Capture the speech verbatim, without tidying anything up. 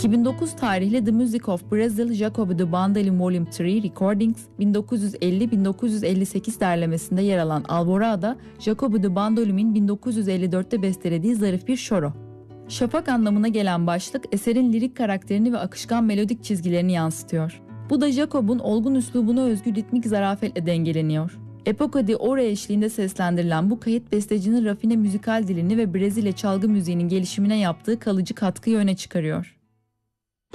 iki bin dokuz tarihli The Music of Brazil Jacobo de Bandolim Volume üç Recordings bin dokuz yüz elli bin dokuz yüz elli sekiz derlemesinde yer alan Alvorada, Jacobo de Bandolim'in bin dokuz yüz elli dörtte bestelediği zarif bir şoro. Şafak anlamına gelen başlık eserin lirik karakterini ve akışkan melodik çizgilerini yansıtıyor. Bu da Jacob'un olgun üslubuna özgü ritmik zarafetle dengeleniyor. Época de Ouro eşliğinde seslendirilen bu kayıt bestecinin rafine müzikal dilini ve Brezilya çalgı müziğinin gelişimine yaptığı kalıcı katkıyı öne çıkarıyor.